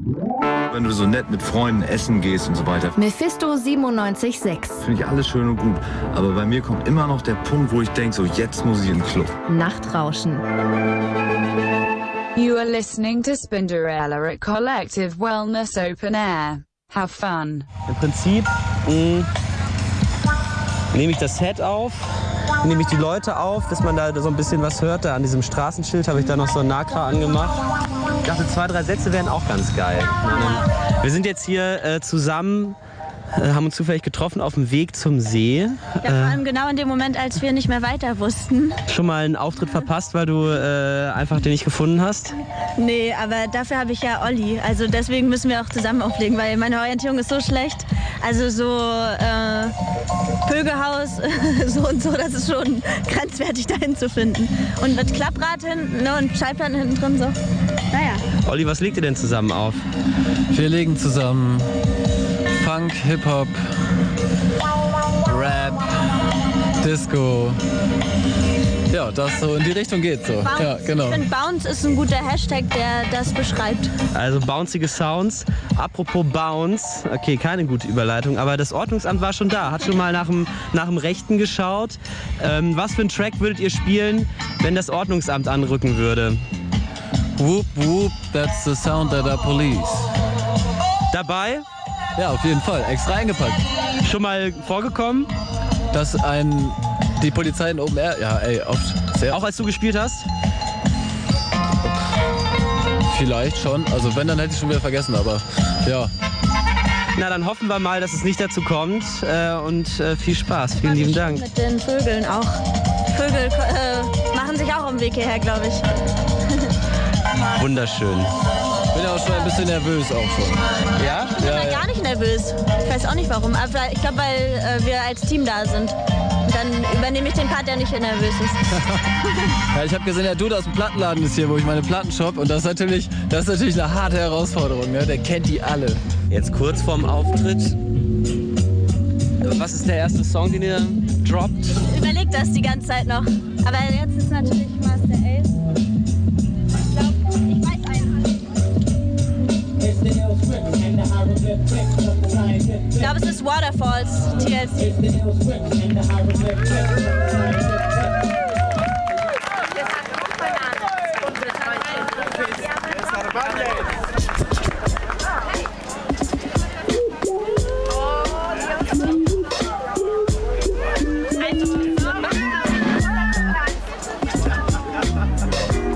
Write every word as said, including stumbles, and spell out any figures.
Wenn du so nett mit Freunden essen gehst und so weiter. Mephisto siebenundneunzig Komma sechs. Finde ich alles schön und gut. Aber bei mir kommt immer noch der Punkt, wo ich denke, so jetzt muss ich in den Club. Nachtrauschen. You are listening to Spinderella at Collective Wellness Open Air. Have fun. Im Prinzip mh, nehme ich das Set auf, nehme ich die Leute auf, dass man da so ein bisschen was hört. Da an diesem Straßenschild habe ich da noch so ein Nakra angemacht. Ich dachte, zwei, drei Sätze wären auch ganz geil. Wir sind jetzt hier äh, zusammen, äh, haben uns zufällig getroffen auf dem Weg zum See. Ja, vor allem genau in dem Moment, als wir nicht mehr weiter wussten. Schon mal einen Auftritt verpasst, weil du äh, einfach den nicht gefunden hast? Nee, aber dafür habe ich ja Olli. Also deswegen müssen wir auch zusammen auflegen, weil meine Orientierung ist so schlecht. Also so äh, Pögelhaus, so und so, das ist schon grenzwertig dahin zu finden. Und mit Klapprad hinten, ne, und Schallplatten hinten drin, so. Naja. Olli, was legt ihr denn zusammen auf? Wir legen zusammen Funk, Hip-Hop, Rap, Disco. Ja, das so in die Richtung geht so. Bounce. Ja, genau. Ich finde, Bounce ist ein guter Hashtag, der das beschreibt. Also bouncige Sounds. Apropos Bounce, okay, keine gute Überleitung, aber das Ordnungsamt war schon da, hat schon mal nach dem, nach dem Rechten geschaut. Ähm, was für einen Track würdet ihr spielen, wenn das Ordnungsamt anrücken würde? Whoop, whoop, that's the sound of the police. Dabei? Ja, auf jeden Fall, extra eingepackt. Schon mal vorgekommen? Dass ein, die Polizei in Open Air, ja ey, oft sehr. Auch als du gespielt hast? Vielleicht schon, also wenn, dann hätte ich schon wieder vergessen, aber ja. Na, dann hoffen wir mal, dass es nicht dazu kommt äh, und äh, viel Spaß. Vielen lieben Dank. Mit den Vögeln auch. Die Vögel äh, machen sich auch am Weg hierher, glaube ich. Wunderschön. Ich bin ja auch schon ein bisschen nervös auch schon. Ja? Ich bin Ja, ja, ja. gar nicht nervös. Ich weiß auch nicht warum, aber ich glaube, weil äh, wir als Team da sind. Und dann übernehme ich den Part, der nicht nervös ist. Ja, ich habe gesehen, der Dude aus dem Plattenladen ist hier, wo ich meine Platten shop. Und das ist natürlich, das ist natürlich eine harte Herausforderung. Ne? Der kennt die alle. Jetzt kurz vorm Auftritt. Was ist der erste Song, den ihr droppt? Überleg das die ganze Zeit noch. Aber jetzt ist natürlich Master Ace. Ich glaube, ich weiß einen. Ich glaube, es ist Waterfalls, T L C.